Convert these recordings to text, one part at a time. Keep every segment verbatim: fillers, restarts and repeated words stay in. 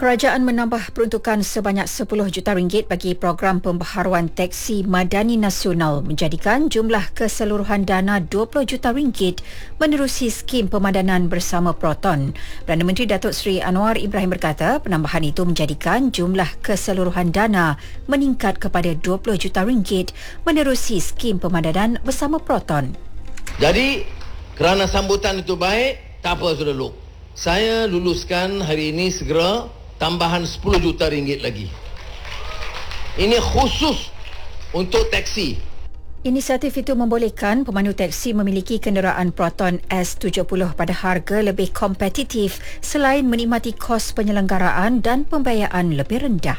Kerajaan menambah peruntukan sebanyak sepuluh juta ringgit bagi program pembaharuan teksi madani nasional, menjadikan jumlah keseluruhan dana dua puluh juta ringgit menerusi skim pemadanan bersama Proton. Perdana Menteri Datuk Seri Anwar Ibrahim berkata penambahan itu menjadikan jumlah keseluruhan dana meningkat kepada dua puluh juta ringgit menerusi skim pemadanan bersama Proton. Jadi, kerana sambutan itu baik, tak apa sudah dulu. Saya luluskan hari ini segera tambahan sepuluh juta ringgit lagi. Ini khusus untuk teksi. Inisiatif itu membolehkan pemandu teksi memiliki kenderaan Proton S tujuh puluh pada harga lebih kompetitif selain menikmati kos penyelenggaraan dan pembiayaan lebih rendah.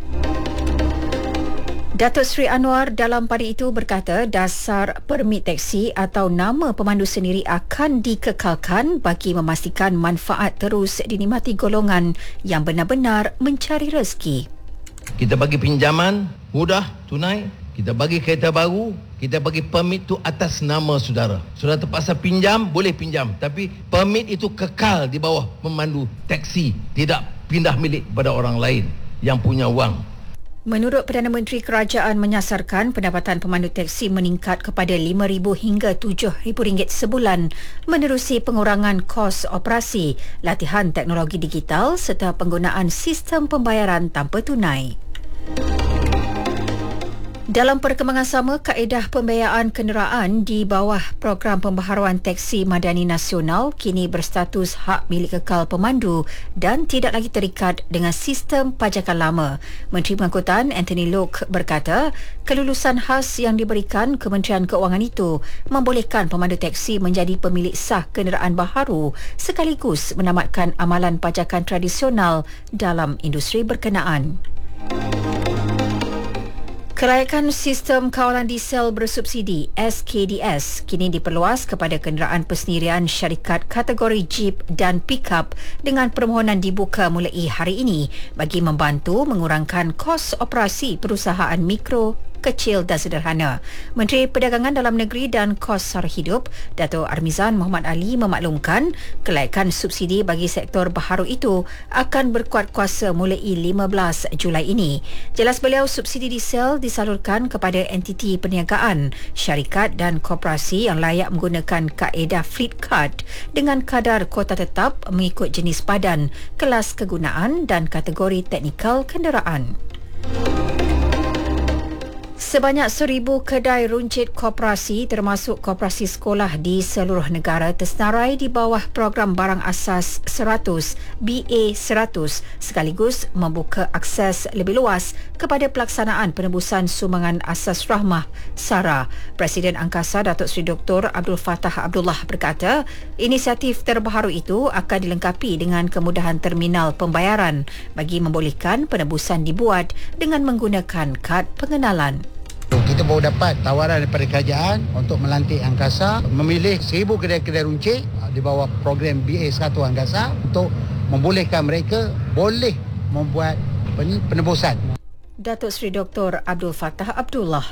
Datuk Seri Anwar dalam pada itu berkata dasar permit teksi atau nama pemandu sendiri akan dikekalkan bagi memastikan manfaat terus dinikmati golongan yang benar-benar mencari rezeki. Kita bagi pinjaman mudah, tunai. Kita bagi kereta baru. Kita bagi permit tu atas nama saudara. Saudara terpaksa pinjam, boleh pinjam. Tapi permit itu kekal di bawah pemandu teksi. Tidak pindah milik kepada orang lain yang punya wang. Menurut Perdana Menteri, kerajaan menyasarkan pendapatan pemandu teksi meningkat kepada lima ribu hingga tujuh ribu ringgit sebulan menerusi pengurangan kos operasi, latihan teknologi digital serta penggunaan sistem pembayaran tanpa tunai. Dalam perkembangan sama, kaedah pembiayaan kenderaan di bawah program pembaharuan teksi madani nasional kini berstatus hak milik kekal pemandu dan tidak lagi terikat dengan sistem pajakan lama. Menteri Pengangkutan Anthony Loke berkata, kelulusan khas yang diberikan Kementerian Keuangan itu membolehkan pemandu teksi menjadi pemilik sah kenderaan baharu sekaligus menamatkan amalan pajakan tradisional dalam industri berkenaan. Kelayakan sistem kawalan diesel bersubsidi S K D S kini diperluas kepada kenderaan persendirian syarikat kategori Jeep dan Pickup dengan permohonan dibuka mulai hari ini bagi membantu mengurangkan kos operasi perusahaan mikro, kecil dan sederhana. Menteri Perdagangan Dalam Negeri dan Kos Sara Hidup, Dato' Armizan Muhammad Ali memaklumkan kelayakan subsidi bagi sektor baharu itu akan berkuat kuasa mulai lima belas Julai ini. Jelas beliau, subsidi diesel disalurkan kepada entiti perniagaan, syarikat dan koperasi yang layak menggunakan kaedah fleet card dengan kadar kuota tetap mengikut jenis badan, kelas kegunaan dan kategori teknikal kenderaan. Sebanyak seribu kedai runcit koperasi termasuk koperasi sekolah di seluruh negara tersenarai di bawah program barang asas seratus B A seratus sekaligus membuka akses lebih luas kepada pelaksanaan penebusan sumbangan asas rahmah SARA. Presiden Angkasa Datuk Seri Doktor Abdul Fattah Abdullah berkata, inisiatif terbaru itu akan dilengkapi dengan kemudahan terminal pembayaran bagi membolehkan penebusan dibuat dengan menggunakan kad pengenalan. Kita baru dapat tawaran daripada kerajaan untuk melantik Angkasa memilih seribu kedai-kedai runcit di bawah program B A seratus Angkasa untuk membolehkan mereka boleh membuat penebusan. Datuk Seri Doktor Abdul Fattah Abdullah.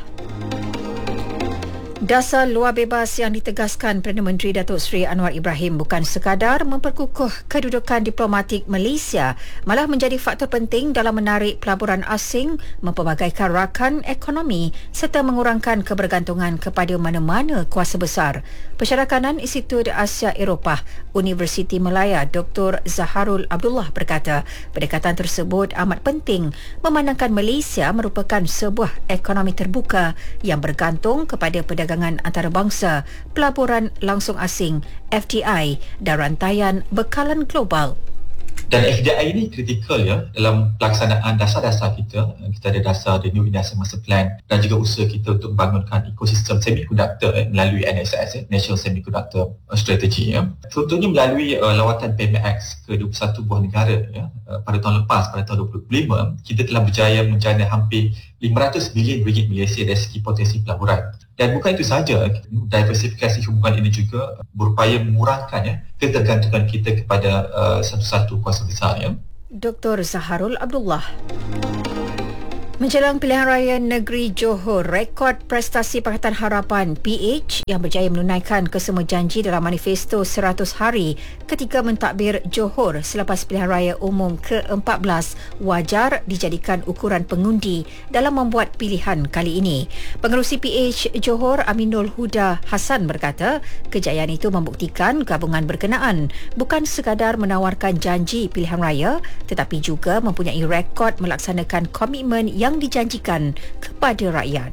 Dasar luar bebas yang ditegaskan Perdana Menteri Datuk Seri Anwar Ibrahim bukan sekadar memperkukuh kedudukan diplomatik Malaysia, malah menjadi faktor penting dalam menarik pelaburan asing, mempelbagaikan rakan ekonomi serta mengurangkan kebergantungan kepada mana-mana kuasa besar. Pensyarah kanan Institut Asia Eropah Universiti Melaya Doktor Zaharul Abdullah berkata, pendekatan tersebut amat penting memandangkan Malaysia merupakan sebuah ekonomi terbuka yang bergantung kepada perdagangan antarabangsa, pelaburan langsung asing, F D I dan rantaian bekalan global. Dan F D I ini kritikal ya dalam pelaksanaan dasar-dasar kita. Kita ada dasar the New Industrial Master Plan dan juga usaha kita untuk membangunkan ekosistem semiconductor eh, melalui N S S eh, National Semiconductor Strategy ya. Contohnya melalui uh, lawatan P M X ke dua puluh satu buah negara ya. Uh, pada tahun lepas, pada tahun dua ribu dua puluh lima, kita telah berjaya menjana hampir lima ratus bilion ringgit Malaysia dari segi potensi pelaburan. Dan bukan itu sahaja, diversifikasi hubungan ini juga berupaya mengurangkan ya, ketergantungan kita kepada uh, satu-satu kuasa besar. Ya. Doktor Zaharul Abdullah. Menjelang pilihan raya negeri Johor, rekod prestasi Pakatan Harapan P H yang berjaya menunaikan kesemua janji dalam manifesto seratus hari ketika mentadbir Johor selepas pilihan raya umum ke empat belas wajar dijadikan ukuran pengundi dalam membuat pilihan kali ini. Pengerusi P H Johor Aminul Huda Hassan berkata, kejayaan itu membuktikan gabungan berkenaan bukan sekadar menawarkan janji pilihan raya tetapi juga mempunyai rekod melaksanakan komitmen yang yang dijanjikan kepada rakyat.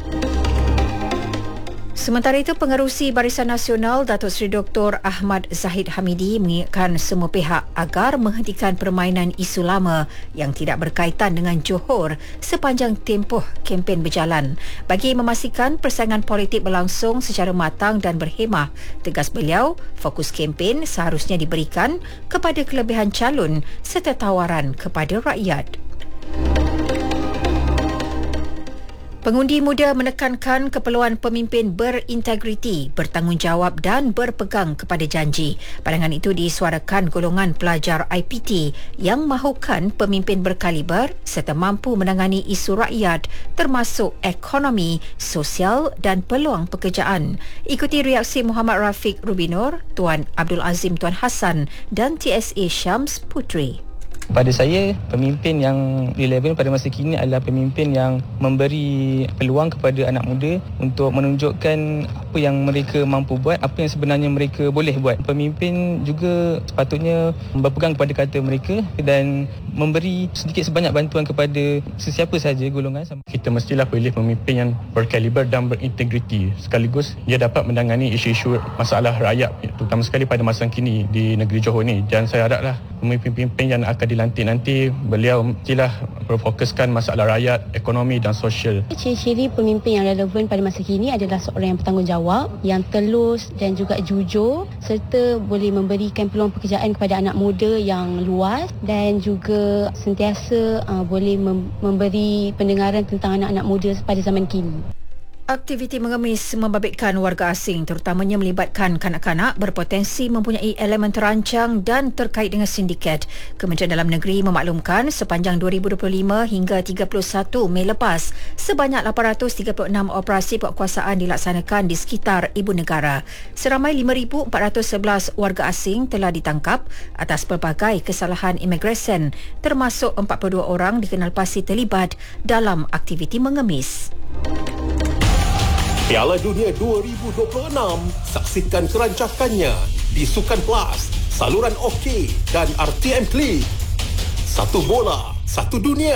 Sementara itu, Pengerusi Barisan Nasional Datuk Seri Doktor Ahmad Zahid Hamidi mengingatkan semua pihak agar menghentikan permainan isu lama yang tidak berkaitan dengan Johor sepanjang tempoh kempen berjalan. Bagi memastikan persaingan politik berlangsung secara matang dan berhemah, tegas beliau, fokus kempen seharusnya diberikan kepada kelebihan calon serta tawaran kepada rakyat. Pengundi muda menekankan keperluan pemimpin berintegriti, bertanggungjawab dan berpegang kepada janji. Pandangan itu disuarakan golongan pelajar I P T yang mahukan pemimpin berkaliber serta mampu menangani isu rakyat termasuk ekonomi, sosial dan peluang pekerjaan. Ikuti reaksi Muhammad Rafiq Rubinur, Tuan Abdul Azim Tuan Hassan dan T S A Syams Putri. Pada saya, pemimpin yang relevan pada masa kini adalah pemimpin yang memberi peluang kepada anak muda untuk menunjukkan apa yang mereka mampu buat, apa yang sebenarnya mereka boleh buat. Pemimpin juga sepatutnya berpegang kepada kata mereka dan memberi sedikit sebanyak bantuan kepada sesiapa sahaja golongan. Kita mestilah pilih pemimpin yang berkaliber dan berintegriti, sekaligus dia dapat menangani isu-isu masalah rakyat, terutama sekali pada masa kini di negeri Johor ni. Dan saya haraplah pemimpin-pemimpin yang akan dilantik nanti, beliau mestilah berfokuskan masalah rakyat, ekonomi dan sosial. Ciri-ciri pemimpin yang relevan pada masa kini adalah seorang yang bertanggungjawab, yang telus dan juga jujur, serta boleh memberikan peluang pekerjaan kepada anak muda yang luas dan juga sentiasa uh, boleh mem- memberi pendengaran tentang anak-anak muda pada zaman kini. Aktiviti mengemis membabitkan warga asing terutamanya melibatkan kanak-kanak berpotensi mempunyai elemen terancang dan terkait dengan sindiket. Kementerian Dalam Negeri memaklumkan sepanjang dua ribu dua puluh lima hingga tiga puluh satu Mei lepas, sebanyak lapan ratus tiga puluh enam operasi penguasaan dilaksanakan di sekitar ibu negara. Seramai lima ribu empat ratus sebelas warga asing telah ditangkap atas pelbagai kesalahan imigresen, termasuk empat puluh dua orang dikenal pasti terlibat dalam aktiviti mengemis. Piala Dunia dua ribu dua puluh enam, saksikan kerancakannya di Sukan Plus, saluran OK dan R T M Klik. Satu bola, satu dunia.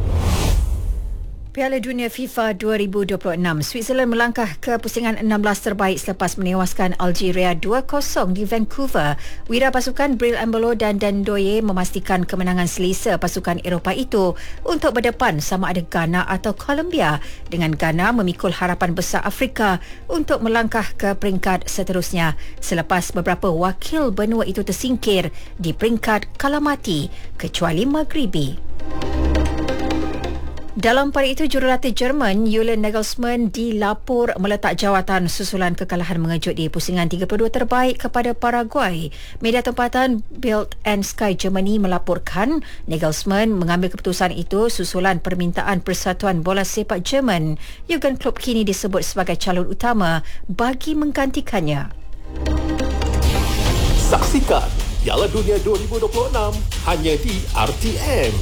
Piala Dunia FIFA dua ribu dua puluh enam, Switzerland melangkah ke pusingan enam belas terbaik selepas menewaskan Algeria dua kosong di Vancouver. Wira pasukan Bril Embolo dan Dan Doye memastikan kemenangan selesa pasukan Eropah itu untuk berdepan sama ada Ghana atau Colombia, dengan Ghana memikul harapan besar Afrika untuk melangkah ke peringkat seterusnya selepas beberapa wakil benua itu tersingkir di peringkat kalamati kecuali Maghribi. Dalam pada itu, jurulatih Jerman Julian Nagelsmann dilapor meletak jawatan susulan kekalahan mengejut di pusingan tiga puluh dua terbaik kepada Paraguay. Media tempatan Bild and Sky Germany melaporkan Nagelsmann mengambil keputusan itu susulan permintaan Persatuan Bola Sepak Jerman. Jurgen Klopp kini disebut sebagai calon utama bagi menggantikannya. Saksikan Piala Dunia dua ribu dua puluh enam hanya di R T M.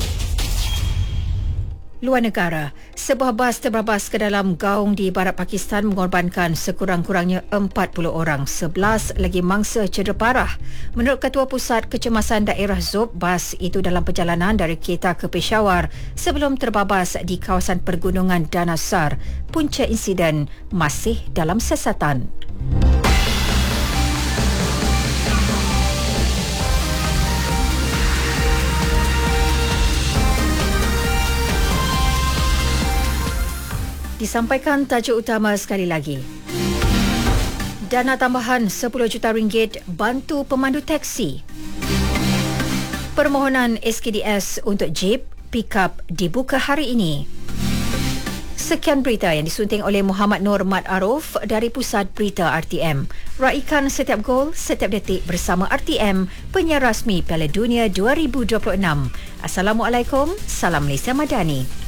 Luar negara, sebuah bas terbabas ke dalam gaung di barat Pakistan mengorbankan sekurang-kurangnya empat puluh orang, sebelas lagi mangsa cedera parah. Menurut Ketua Pusat Kecemasan Daerah Zob, bas itu dalam perjalanan dari Kedah ke Peshawar sebelum terbabas di kawasan pergunungan Danasar. Punca insiden masih dalam siasatan. Disampaikan tajuk utama sekali lagi. Dana tambahan sepuluh juta ringgit bantu pemandu teksi. Permohonan S K D S untuk Jeep Pickup dibuka hari ini. Sekian berita yang disunting oleh Muhammad Nur Mat Aruf dari Pusat Berita R T M. Raikan setiap gol, setiap detik bersama R T M, penyiar rasmi Piala Dunia dua ribu dua puluh enam. Assalamualaikum, salam Malaysia Madani.